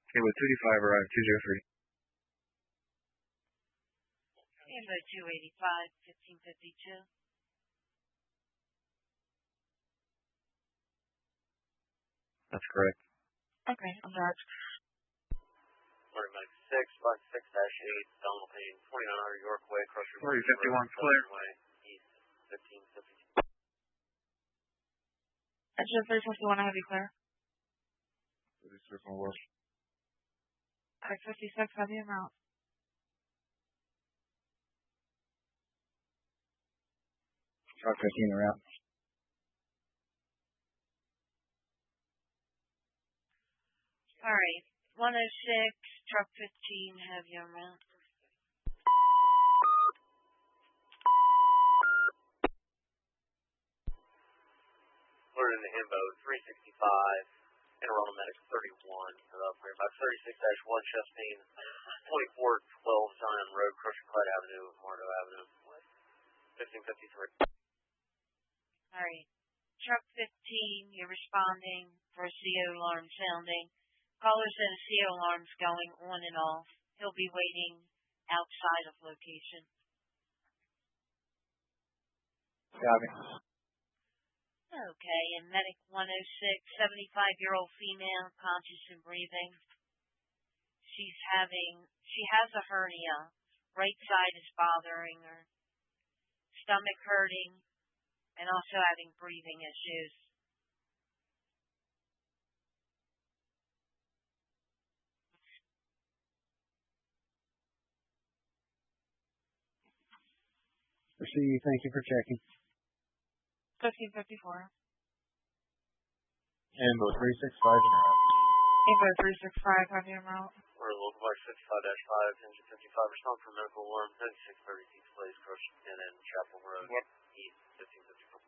Okay, with 2D5 arrive 203. Ambo 285, 1552. That's correct. Okay, I'm back. Morning, Mike 656-8, Donald Payne, 2900 York Way, Crusher. 4051 clear. Way, East, 1552. Engine 351, I have you clear. 36 on West. 56, have you amount. Truck 15 around. All right. 106, truck 15, have your amount. Order in the Ambo 365, Interroll Medics 31, Frame Box 36-1, Chastain, 2412 Zion Road, Crusher Clyde Avenue, Mardo Avenue, 1553. All right. Truck 15, you're responding for a CO alarm sounding. Caller said a CO alarm's going on and off. He'll be waiting outside of location. Copy. Okay, and Medic 106, 75-year-old female, conscious and breathing. She has a hernia. Right side is bothering her. Stomach hurting, and also having breathing issues. Proceed. Thank you for checking. 1554. Ambo 365 and around. Ambo 365, have you amount. Order local bar 65-5, engine 55, respond for medical alarm, 9630 East Place, Crusher, and Chapel Road, East, 1553.